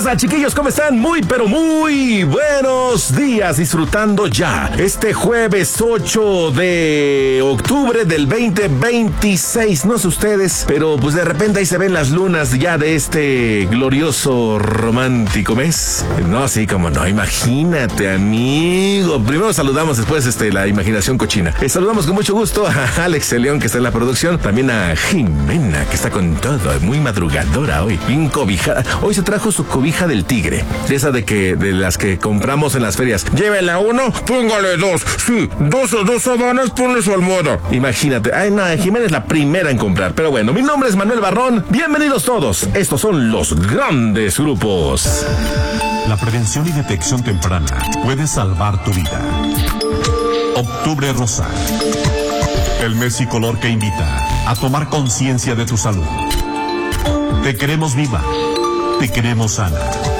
pasa, chiquillos? ¿Cómo están? Muy, pero muy buenos días. Disfrutando ya este jueves 8 de octubre del 2026. No sé ustedes, pero pues de repente ahí se ven las lunas ya de este glorioso romántico mes. No, sí, como no, imagínate, amigo. Primero saludamos, después la imaginación cochina. Saludamos con mucho gusto a Alex León, que está en la producción. También a Jimena, que está con todo. Muy madrugadora hoy. Bien cobijada. Hoy se trajo su cobija del tigre. Esa de las que compramos en las ferias. Llévela uno, póngale dos. Sí, dos sábanas, ponle su almohada. Imagínate. Ay, no, Jimena es la primera en comprar. Pero bueno, mi nombre es Manuel Barrón. Bienvenidos todos. Estos son los grandes grupos. La prevención y detección temprana puede salvar tu vida. Octubre Rosa. El mes y color que invita a tomar conciencia de tu salud. Te queremos viva. Te queremos sana.